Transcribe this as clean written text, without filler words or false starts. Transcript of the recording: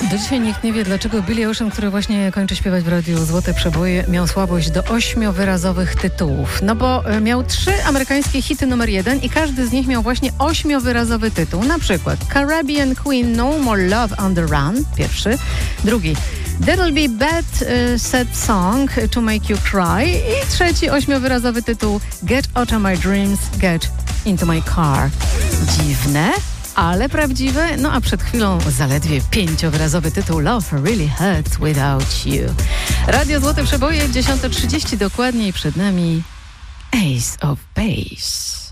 Do dzisiaj nikt nie wie, dlaczego Billy Ocean, który właśnie kończy śpiewać w radiu Złote Przeboje, miał słabość do 8-wyrazowych tytułów. No bo miał 3 amerykańskie hity numer 1 i każdy z nich miał właśnie 8-wyrazowy tytuł. Na przykład Caribbean Queen No More Love on the Run, pierwszy. Drugi That'll Be Bad Sad Song to Make You Cry i trzeci 8-wyrazowy tytuł Get Out of My Dreams, Get Into My Car. Dziwne, ale prawdziwe. No a przed chwilą zaledwie 5-wyrazowy tytuł Love Really Hurts Without You. Radio Złote Przeboje, 10:30 dokładnie i przed nami Ace of Base.